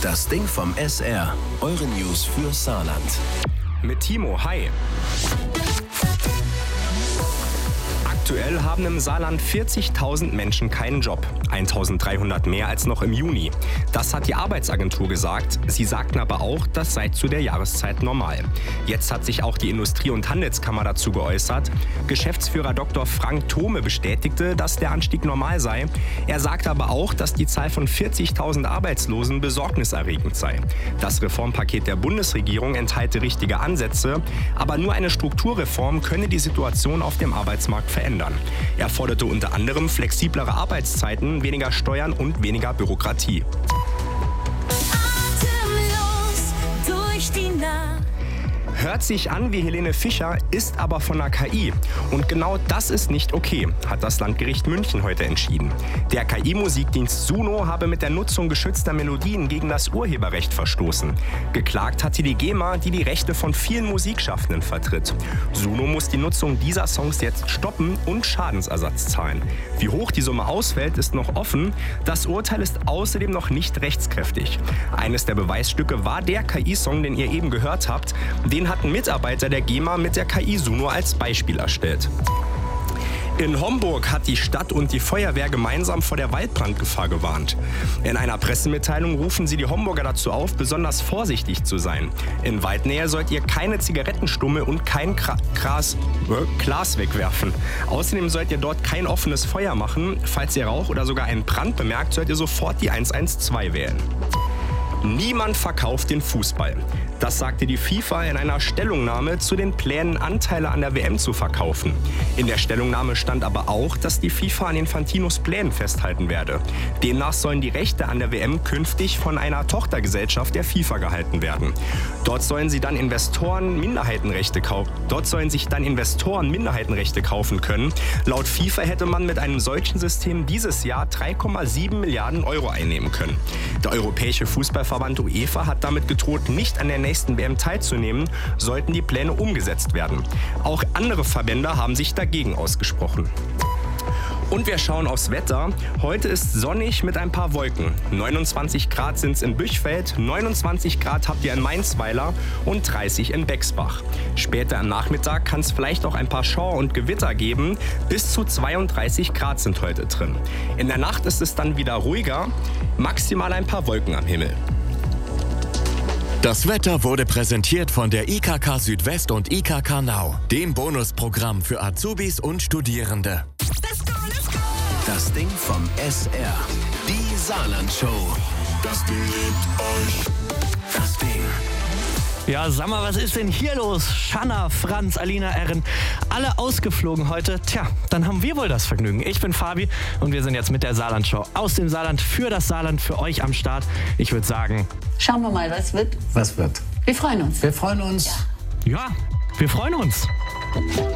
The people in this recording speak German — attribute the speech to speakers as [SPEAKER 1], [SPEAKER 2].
[SPEAKER 1] Das Ding vom SR. Eure News für Saarland.
[SPEAKER 2] Mit Timo, hi. Aktuell haben im Saarland 40.000 Menschen keinen Job. 1.300 mehr als noch im Juni. Das hat die Arbeitsagentur gesagt. Sie sagten aber auch, das sei zu der Jahreszeit normal. Jetzt hat sich auch die Industrie- und Handelskammer dazu geäußert. Geschäftsführer Dr. Frank Thome bestätigte, dass der Anstieg normal sei. Er sagte aber auch, dass die Zahl von 40.000 Arbeitslosen besorgniserregend sei. Das Reformpaket der Bundesregierung enthalte richtige Ansätze, aber nur eine Strukturreform könne die Situation auf dem Arbeitsmarkt verändern. Er forderte unter anderem flexiblere Arbeitszeiten, weniger Steuern und weniger Bürokratie.
[SPEAKER 3] Atemlos durch die Nacht.
[SPEAKER 2] Hört sich an wie Helene Fischer, ist aber von der KI. Und genau das ist nicht okay, hat das Landgericht München heute entschieden. Der KI-Musikdienst Suno habe mit der Nutzung geschützter Melodien gegen das Urheberrecht verstoßen. Geklagt hat sie die GEMA, die die Rechte von vielen Musikschaffenden vertritt. Suno muss die Nutzung dieser Songs jetzt stoppen und Schadensersatz zahlen. Wie hoch die Summe ausfällt, ist noch offen. Das Urteil ist außerdem noch nicht rechtskräftig. Eines der Beweisstücke war der KI-Song, den ihr eben gehört habt. Den hat ein Mitarbeiter der GEMA mit der KI Suno als Beispiel erstellt. In Homburg hat die Stadt und die Feuerwehr gemeinsam vor der Waldbrandgefahr gewarnt. In einer Pressemitteilung rufen sie die Homburger dazu auf, besonders vorsichtig zu sein. In Waldnähe sollt ihr keine Zigarettenstummel und kein Glas wegwerfen. Außerdem sollt ihr dort kein offenes Feuer machen. Falls ihr Rauch oder sogar einen Brand bemerkt, sollt ihr sofort die 112 wählen. Niemand verkauft den Fußball. Das sagte die FIFA in einer Stellungnahme zu den Plänen, Anteile an der WM zu verkaufen. In der Stellungnahme stand aber auch, dass die FIFA an Infantinos Plänen festhalten werde. Demnach sollen die Rechte an der WM künftig von einer Tochtergesellschaft der FIFA gehalten werden. Dort sollen sich dann Investoren Minderheitenrechte kaufen können. Laut FIFA hätte man mit einem solchen System dieses Jahr 3,7 Milliarden Euro einnehmen können. Der Europäische Fußballverband UEFA hat damit gedroht, nicht an der nächsten WM teilzunehmen, sollten die Pläne umgesetzt werden. Auch andere Verbände haben sich dagegen ausgesprochen. Und wir schauen aufs Wetter. Heute ist sonnig mit ein paar Wolken. 29 Grad sind es in Büchfeld, 29 Grad habt ihr in Mainzweiler und 30 in Bexbach. Später am Nachmittag kann es vielleicht auch ein paar Schauer und Gewitter geben. Bis zu 32 Grad sind heute drin. In der Nacht ist es dann wieder ruhiger, maximal ein paar Wolken am Himmel.
[SPEAKER 4] Das Wetter wurde präsentiert von der IKK Südwest und IKK Now, dem Bonusprogramm für Azubis und Studierende.
[SPEAKER 1] Das Ding vom SR. Die Saarland-Show. Das Ding liebt euch. Das Ding.
[SPEAKER 5] Ja, sag mal, was ist denn hier los? Shanna, Franz, Alina, Erin, alle ausgeflogen heute. Tja, dann haben wir wohl das Vergnügen. Ich bin Fabi und wir sind jetzt mit der Saarland-Show aus dem Saarland für das Saarland, für euch am Start. Ich würde sagen...
[SPEAKER 6] Schauen wir mal, was wird.
[SPEAKER 7] Was wird?
[SPEAKER 6] Wir freuen uns.
[SPEAKER 7] Wir freuen uns.
[SPEAKER 5] Ja, wir freuen uns.